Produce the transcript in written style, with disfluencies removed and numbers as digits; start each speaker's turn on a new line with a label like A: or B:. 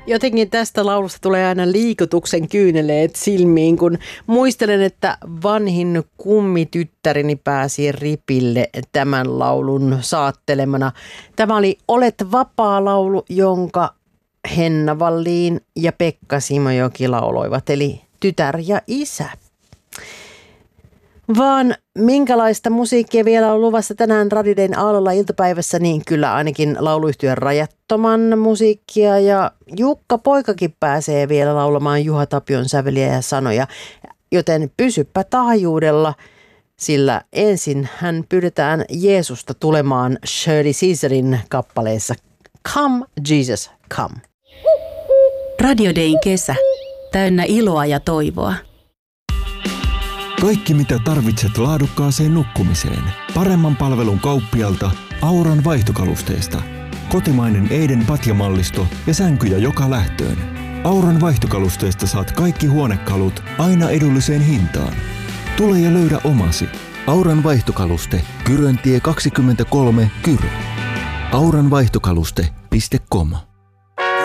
A: Jotenkin tästä laulusta tulee aina liikutuksen kyyneleet silmiin, kun muistelen, että vanhin kummityttäreni pääsi ripille tämän laulun saattelemana. Tämä oli Olet vapaa -laulu, jonka Henna Wallin ja Pekka Simojoki lauloivat, eli tytär ja isä. Vaan minkälaista musiikkia vielä on luvassa tänään Radioiden aallolla iltapäivässä, niin kyllä ainakin lauluyhtyön Rajattoman musiikkia, ja Jukka Poikakin pääsee vielä laulamaan Juha Tapion säveliä ja sanoja, joten pysyppä taajuudella, sillä ensin hän pyydetään Jeesusta tulemaan Shirley Caesarin kappaleessa Come Jesus Come.
B: Radiodein kesä, täynnä iloa ja toivoa.
C: Kaikki mitä tarvitset laadukkaaseen nukkumiseen. Paremman palvelun kauppialta Auran vaihtokalusteesta. Kotimainen Eiden patjamallisto ja sänkyjä joka lähtöön. Auran vaihtokalusteesta saat kaikki huonekalut aina edulliseen hintaan. Tule ja löydä omasi. Auran vaihtokaluste, Kyröntie 23, Kyrö. auranvaihtokaluste.com